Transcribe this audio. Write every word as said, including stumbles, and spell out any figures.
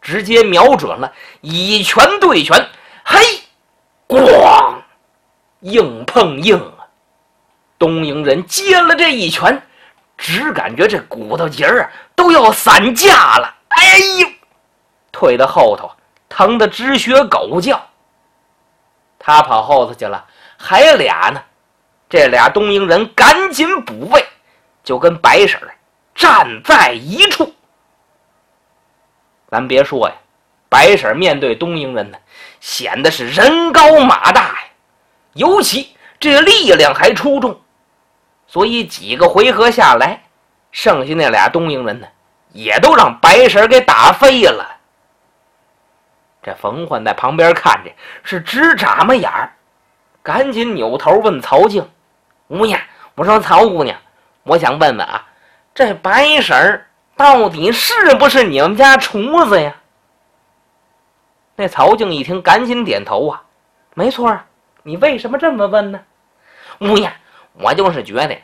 直接瞄准了，以拳对拳，嘿，咣，硬碰硬啊！东瀛人接了这一拳，只感觉这骨头节儿啊都要散架了，哎呦，退到后头，疼得直学狗叫。他跑后头去了，还俩呢。这俩东瀛人赶紧补位，就跟白婶儿站在一处。咱别说呀，白婶儿面对东瀛人呢，显得是人高马大呀，尤其这力量还出众。所以几个回合下来，剩下那俩东瀛人呢，也都让白婶儿给打飞了。这冯焕在旁边看着，是直眨巴眼儿，赶紧扭头问曹静：“姑娘，我说曹姑娘，我想问问啊，这白婶儿到底是不是你们家厨子呀？”那曹静一听，赶紧点头啊：“没错啊，你为什么这么问呢？”姑娘，我就是觉得